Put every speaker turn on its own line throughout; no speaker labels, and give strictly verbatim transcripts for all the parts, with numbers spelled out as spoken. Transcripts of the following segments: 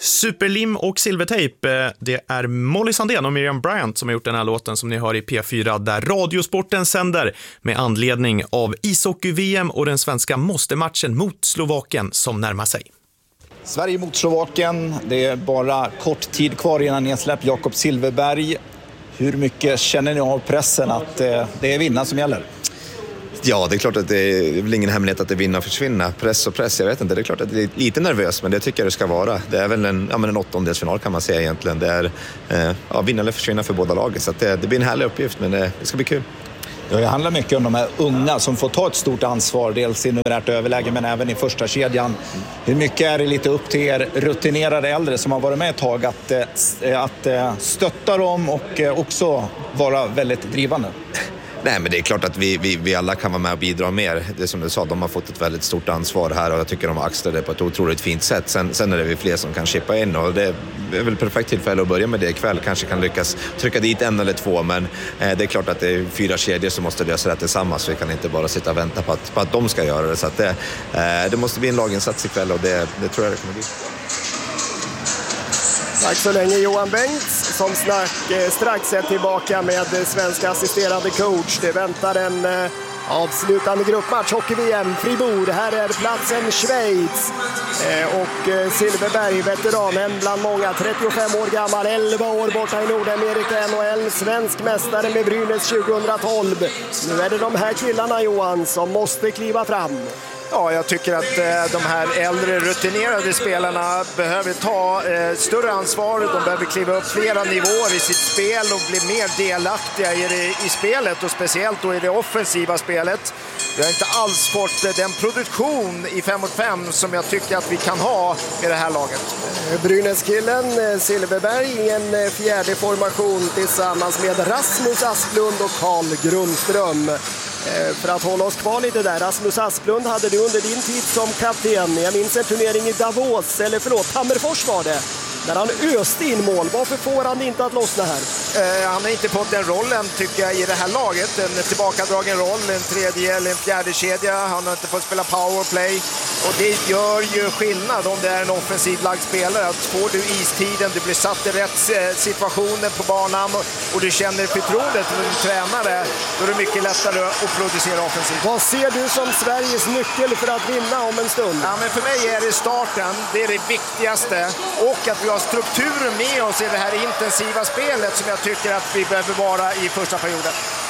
Superlim och silvertejp, det är Molly Sandén och Miriam Bryant som har gjort den här låten som ni hör i P fyra där Radiosporten sänder med anledning av ishockey-V M och den svenska måste-matchen mot Slovakien som närmar sig.
Sverige mot Slovakien, det är bara kort tid kvar innan nedsläpp. Jakob Silfverberg, hur mycket känner ni av pressen att det är vinna som gäller?
Ja, det är klart att det är väl ingen hemlighet att det vinner och försvinna. Press och press, jag vet inte. Det är klart att det är lite nervöst, men det tycker jag det ska vara. Det är väl en, ja, men en åttondelsfinal kan man säga egentligen. Det är eh, ja, vinna eller försvinna för båda lagen. Så att det, det blir en härlig uppgift, men det, det ska bli kul.
Det handlar mycket om de här unga som får ta ett stort ansvar, dels i numerärt överläge men även i första kedjan. Hur mycket är det lite upp till er rutinerade äldre som har varit med ett tag att, att stötta dem och också vara väldigt drivande?
Nej, men det är klart att vi, vi, vi alla kan vara med och bidra mer. Det är som du sa, de har fått ett väldigt stort ansvar här och jag tycker de har axlat det på ett otroligt fint sätt. Sen, sen är det vi fler som kan chippa in och det är väl perfekt tillfälle att börja med det ikväll. Kanske kan lyckas trycka dit en eller två, men eh, det är klart att det är fyra kedjor som måste lösa det tillsammans. Så vi kan inte bara sitta och vänta på att, på att de ska göra det. Så att det, eh, det måste bli en laginsats ikväll och det, det tror jag det kommer bli.
Tack så länge Johan Bengts som snack, eh, strax är tillbaka med svenska assisterande coach. Det väntar en eh, avslutande gruppmatch, hockey-V M, Fribourg. Här är platsen Schweiz. Eh, och eh, Silfverberg, veteranen bland många, trettiofem år gammal, elva år borta i Nordamerika, N H L, svensk mästare med Brynäs tjugohundratolv. Nu är det de här killarna, Johan, som måste kliva fram.
Ja, jag tycker att eh, de här äldre rutinerade spelarna behöver ta eh, större ansvar. De behöver kliva upp flera nivåer i sitt spel och bli mer delaktiga i, det, i spelet och speciellt då i det offensiva spelet. Vi har inte alls fått eh, den produktion i fem mot fem som jag tycker att vi kan ha i det här laget.
Brynäs-killen eh, Silfverberg i en eh, fjärde formation tillsammans med Rasmus Asplund och Carl Grundström. För att hålla oss kvar lite där, Rasmus Asplund hade du under din tid som kapten. Jag minns en turnering i Davos, eller förlåt, Tammerfors var det. När han öste in mål, varför får han inte att lossna här?
Eh, han har inte fått den rollen tycker jag i det här laget. En tillbakadragen roll, en tredje eller en fjärde kedja. Han har inte fått spela powerplay. Och det gör ju skillnad om det är en offensiv lagd spelare. Att får du istiden, du blir satt i rätt situationer på banan och du känner förtroendet för din tränare, då är det mycket lättare att producera offensivt.
Vad ser du som Sveriges nyckel för att vinna om en stund?
Ja, men för mig är det starten, det är det viktigaste. Och att vi har strukturen med oss i det här intensiva spelet som jag tycker att vi behöver vara i första perioden.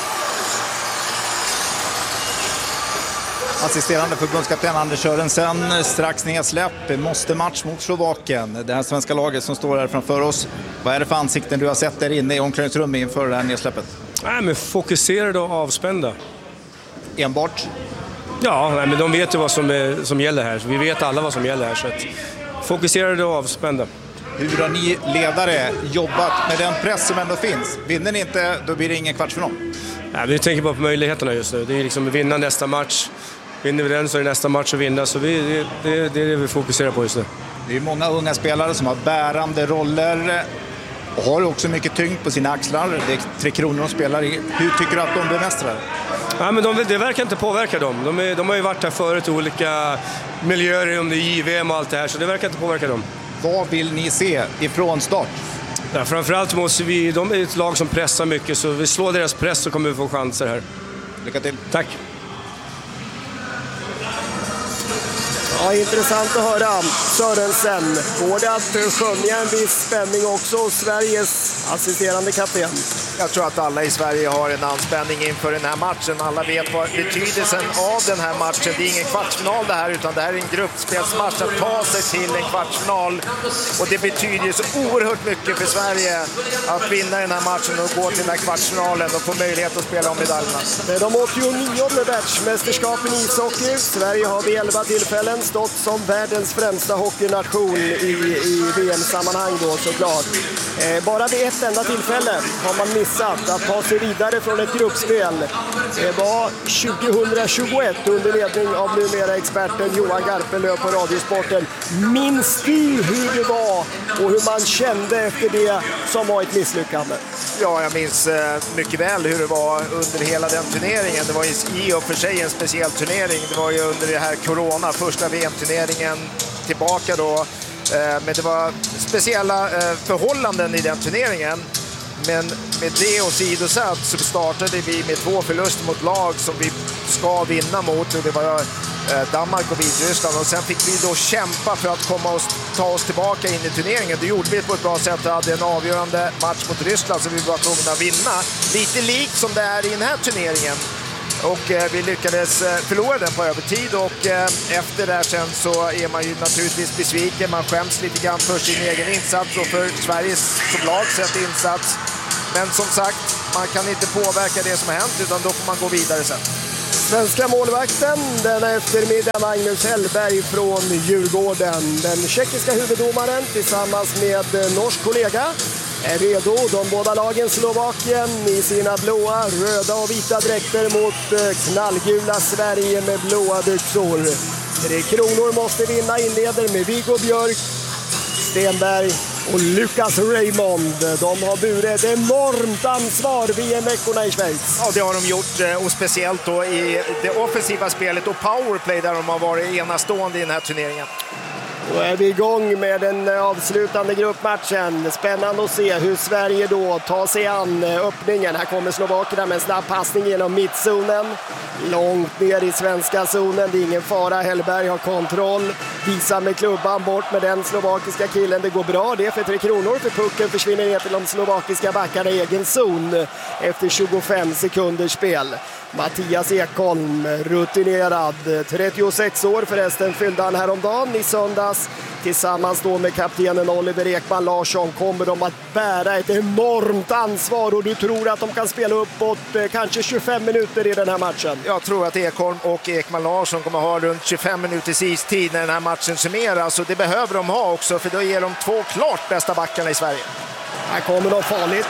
Assisterande förbundskapten Anders Sörensen, strax nedsläpp, måste match mot Slovakien. Det här svenska laget som står här framför oss. Vad är det för ansikten du har sett där inne i omklädningsrummet inför det här nedsläppet?
Nej, men fokuserade och avspända.
Enbart?
Ja, nej, men de vet ju vad som, är, som gäller här. Vi vet alla vad som gäller här. Så att fokuserade och avspända.
Hur har ni ledare jobbat med den press som ändå finns? Vinner ni inte, då blir det ingen kvartsfinal.
Nej, vi tänker bara på möjligheterna just nu. Det är liksom att vinna nästa match. Vinner vi den så är det nästa match att vinna. Så vi, det, det, det är det vi fokuserar på just nu.
Det är många unga spelare som har bärande roller och har också mycket tyngd på sina axlar. Det är Tre Kronor de spelar i. Hur tycker du att de bemästrar?
Ja, men de, det verkar inte påverka dem. De, är, de har ju varit här förut i olika miljöer, om det är J V M och allt det här. Så det verkar inte påverka dem.
Vad vill ni se ifrån start?
Ja, framförallt måste vi, de är ett lag som pressar mycket, så vi slår deras press så kommer vi få chanser här.
Lycka till.
Tack.
Ja, intressant att höra Sörensen. Går det att skönja en viss spänning också hos Sveriges assisterande kapten?
Jag tror att alla i Sverige har en anspänning inför den här matchen. Alla vet vad betydelsen av den här matchen. Det är ingen kvartsfinal det här, utan det här är en gruppspelsmatch att ta sig till en kvartsfinal. Och det betyder ju så oerhört mycket för Sverige att vinna den här matchen och gå till den här kvartsfinalen och få möjlighet att spela om medaljerna.
Det är de åttionionde världsmästerskapen i ishockey. Sverige har vid elva tillfällen stått som världens främsta hockeynation i, i V M-sammanhang då såklart. Eh, bara vid ett enda tillfälle har man missat att ta sig vidare från ett gruppspel. Det var tjugohundratjugoett under ledning av numera experten Johan Garpenlöv på Radiosporten. Minns du hur det var och hur man kände efter det som var ett misslyckande?
Ja, jag minns eh, mycket väl hur det var under hela den turneringen. Det var i och för sig en speciell turnering. Det var ju under det här corona, första V M-turneringen tillbaka då Men det var speciella förhållanden i den turneringen. Men med det och sidosatt så startade vi med två förluster mot lag som vi ska vinna mot. Och det var Danmark och Vitryssland. Och sen fick vi då kämpa för att komma oss, ta oss tillbaka in i turneringen. Det gjorde vi på ett bra sätt och hade en avgörande match mot Ryssland som vi var tvungna att vinna. Lite likt som det är i den här turneringen. Och eh, vi lyckades eh, förlora den på övertid och eh, efter det sen så är man ju naturligtvis besviken. Man skäms lite grann för sin egen insats och för Sveriges som lag sett insats. Men som sagt, man kan inte påverka det som har hänt utan då får man gå vidare sen.
Svenska målvakten den eftermiddag Magnus Hellberg från Djurgården. Den tjeckiska huvuddomaren tillsammans med norsk kollega är redo. De båda lagen Slovakien i sina blåa, röda och vita dräkter mot knallgula Sverige med blåa byxor. Tre Kronor måste vinna, inleder med Viggo Björk, Stenberg och Lucas Raymond. De har burit ett enormt ansvar V M-veckorna i Schweiz.
Ja, det har de gjort och speciellt då i det offensiva spelet och powerplay där de har varit enastående i den här turneringen.
Då är vi igång med den avslutande gruppmatchen. Spännande att se hur Sverige då tar sig an öppningen. Här kommer Slovakerna med en snabb passning genom mittzonen. Långt ner i svenska zonen. Det är ingen fara. Hellberg har kontroll. Visar med klubban bort med den slovakiska killen. Det går bra. Det är för Tre Kronor. För pucken försvinner ner till de slovakiska backarna i egen zon efter tjugofem sekunders spel. Mattias Ekholm, rutinerad, trettiosex år förresten, fyllde han häromdagen i söndags. Tillsammans då med kaptenen Oliver Ekman Larsson kommer de att bära ett enormt ansvar och du tror att de kan spela uppåt eh, kanske tjugofem minuter i den här matchen.
Jag tror att Ekholm och Ekman Larsson kommer ha runt tjugofem minuters istid när den här matchen summeras och det behöver de ha också för då ger de två klart bästa backarna i Sverige.
Här kommer något farligt.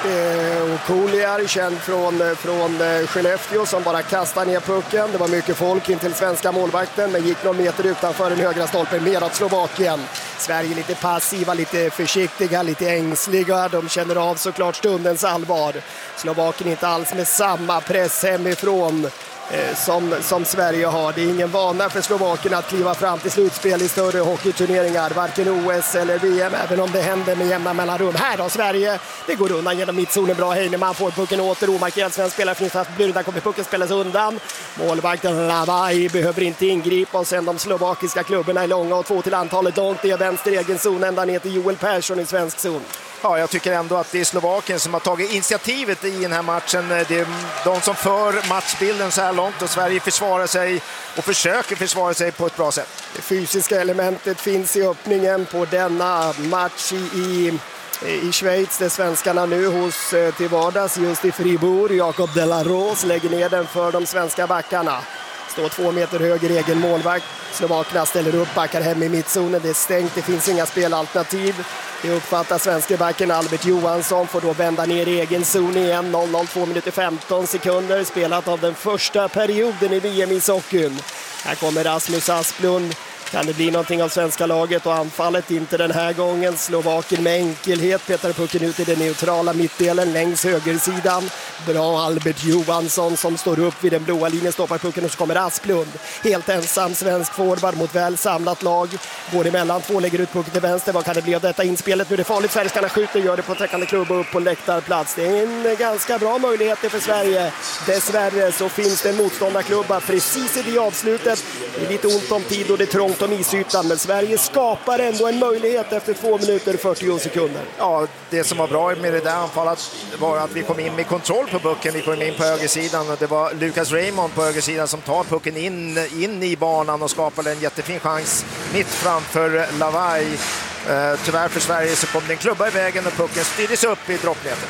Okuliar, känd från, från Skellefteå som bara kastar ner pucken. Det var mycket folk in till svenska målvakten men gick någon meter utanför den högra stolpen mer åt Slovakien. Sverige lite passiva, lite försiktiga, lite ängsliga. De känner av såklart stundens allvar. Slovakien inte alls med samma press hemifrån eh, som, som Sverige har. Det är ingen vana för Slovakien att kliva fram till slutspel i större hockeyturneringar. Varken O S eller V M, även om det händer med jämna mellanrum. Här då Sverige, det går undan genom mittzonen. Bra Heinemann får pucken åter. Omarkerad svensk spelare finns fast blir där kommer pucken spelas undan. Målvakten Lavai behöver inte ingripa och sen de slovakiska klubborna är långa och två till antalet långt. Det är vänster egen zon ända ner till Joel Persson i svensk zon.
Ja, jag tycker ändå att det är Slovakien som har tagit initiativet i den här matchen. Det är de som för matchbilden så här långt och Sverige försvarar sig och försöker försvara sig på ett bra sätt.
Det fysiska elementet finns i öppningen på denna match i, i, i Schweiz. Det svenskarna nu hos till vardags just i Fribourg. Jakob de la Rose lägger ner den för de svenska backarna. Står två meter höger egen målvakt. Slovakerna ställer upp, backar hem i mittzonen. Det är stängt, det finns inga spelalternativ. Det uppfattar svenska backen Albert Johansson. Får då vända ner i egen zon igen. noll noll två minuter femton sekunder. Spelat av den första perioden i V M i Sockum. Här kommer Rasmus Asplund. Kan det bli någonting av svenska laget och anfallet? Inte den här gången. Slovaken med enkelhet petar pucken ut i den neutrala mittdelen längs högersidan. Bra Albert Johansson som står upp vid den blåa linjen, stoppar pucken och så kommer Asplund. Helt ensam svensk forward mot väl samlat lag. Går emellan två, lägger ut pucken till vänster. Vad kan det bli av detta inspelet? Nu är det farligt. Sverigeskarna skjuter, gör det på träckande klubba upp på läktarplats. Det är en ganska bra möjlighet för Sverige. Dessvärre så finns det en motståndarklubba precis i det avslutet. Det är lite ont om tid och det är trångt om isytan, men Sverige skapar ändå en möjlighet efter två minuter fyrtio sekunder.
Ja, det som var bra med det där anfallet var att vi kom in med kontroll på pucken. Vi kom in på högersidan och det var Lucas Raymond på högersidan som tar pucken in, in i banan och skapade en jättefin chans mitt framför Lavai. Eh, tyvärr för Sverige så kom det en klubba i vägen och pucken styrdes upp i droppnätet.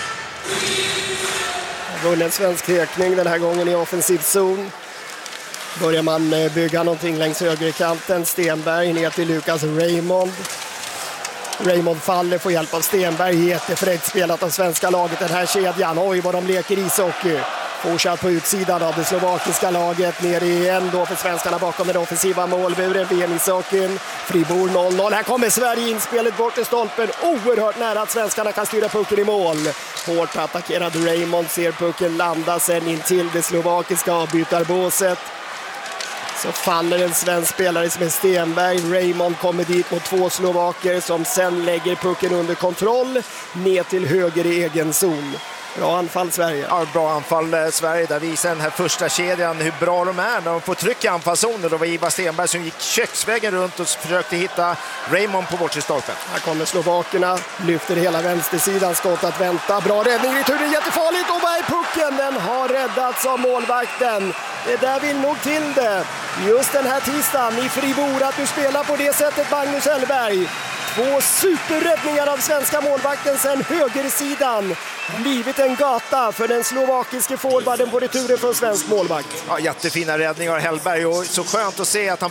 Vunnen svensk tekning den här gången i offensiv zon. Börjar man bygga någonting längs högerkanten. Stenberg ner till Lucas Raymond. Raymond faller, får hjälp av Stenberg. Jättefräckt spelat av svenska laget den här kedjan. Oj vad de leker ishockey. Fortsatt på utsidan av det slovakiska laget. Ner igen då för svenskarna bakom den offensiva målburen. V M ishockeyn. Fribourg noll noll. Här kommer Sverige inspelet bort i stolpen. Oerhört nära att svenskarna kan styra pucken i mål. Hårt attackerad Raymond ser pucken landa sen in till det slovakiska avbytarbåset. Så faller en svensk spelare som är Stenberg. Raymond kommer dit mot två slovaker som sen lägger pucken under kontroll ner till höger i egen zon. Bra anfall Sverige.
Ja, bra anfall eh, Sverige. Där visar den här första kedjan hur bra de är när de får tryck i anfallszonen. Då var Ivar Stenberg som gick köksvägen runt och försökte hitta Raymond på bortre stolpen.
Här kommer slovakerna, lyfter hela vänstersidan, skott att vänta. Bra räddning i returen, jättefarligt. Och vad är pucken? Den har räddats av målvakten. Det där vill nog till det. Just den här tisdagen i Fribourg att du spelar på det sättet, Magnus Hellberg. Två superräddningar av svenska målvakten sen högersidan. Blivit en gata för den slovakiske forwarden på returen från svensk målvakt.
Ja, jättefina räddningar av Hellberg och så skönt att se att han